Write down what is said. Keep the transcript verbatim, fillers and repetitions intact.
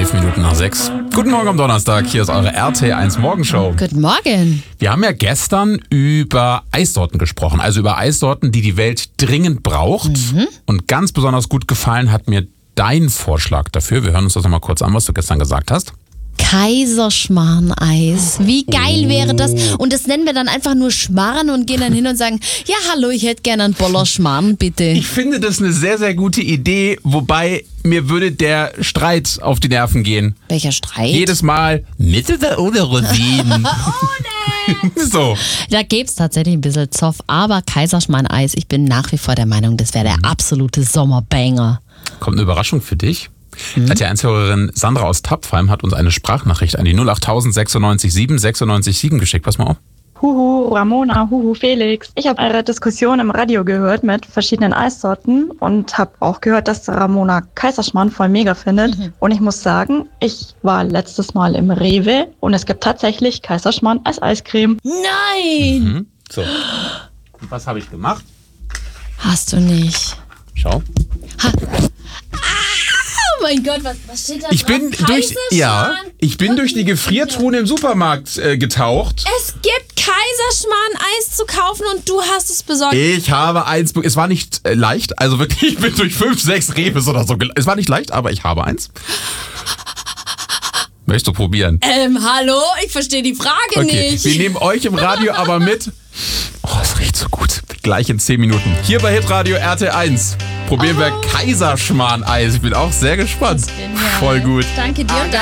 elf Minuten nach sechs. Guten Morgen am Donnerstag, hier ist eure R T eins Morgenshow. Guten Morgen. Wir haben ja gestern über Eissorten gesprochen, also über Eissorten, die die Welt dringend braucht. Mhm. Und ganz besonders gut gefallen hat mir dein Vorschlag dafür. Wir hören uns das nochmal kurz an, was du gestern gesagt hast. Kaiserschmarrn-Eis. Wie geil wäre das? Und das nennen wir dann einfach nur Schmarrn und gehen dann hin und sagen, ja hallo, ich hätte gerne einen Boller Schmarrn, bitte. Ich finde das eine sehr, sehr gute Idee, wobei mir würde der Streit auf die Nerven gehen. Welcher Streit? Jedes Mal mit oder ohne Rosinen. Ohne! So. Da gäbe es tatsächlich ein bisschen Zoff, aber Kaiserschmarrn-Eis, ich bin nach wie vor der Meinung, das wäre der absolute Sommerbanger. Kommt eine Überraschung für dich. Mhm. R T eins-Hörerin Sandra aus Tapfheim hat uns eine Sprachnachricht an die null acht sechsundneunzig sieben sechsundneunzig sieben geschickt. Pass mal auf. Huhu, Ramona, huhu, Felix. Ich habe eure Diskussion im Radio gehört mit verschiedenen Eissorten und habe auch gehört, dass Ramona Kaiserschmarrn voll mega findet. Mhm. Und ich muss sagen, ich war letztes Mal im Rewe und es gibt tatsächlich Kaiserschmarrn als Eiscreme. Nein! Mhm. So. Und was habe ich gemacht? Hast du nicht. Schau. Ha. Oh mein Gott, was, was steht da ich drauf? bin durch, ja, ich bin durch die Gefriertruhe im Supermarkt äh, getaucht. Es gibt Kaiserschmarrn-Eis zu kaufen und du hast es besorgt. Ich habe eins, es war nicht äh, leicht, also wirklich, ich bin durch fünf, sechs Reves oder so. Es war nicht leicht, aber ich habe eins. Möchtest du probieren? Ähm, hallo? Ich verstehe die Frage okay. nicht. Wir nehmen euch im Radio aber mit. Oh, es riecht so gut. Gleich in zehn Minuten. Hier bei Hitradio R T eins. Probieren oh. wir Kaiserschmarrn-Eis. Ich bin auch sehr gespannt. Voll gut. Danke dir und